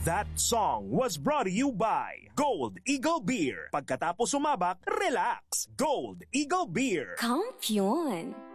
That song was brought to you by Gold Eagle Beer. Pagkatapos sumabak, relax. Gold Eagle Beer. Kampiyon!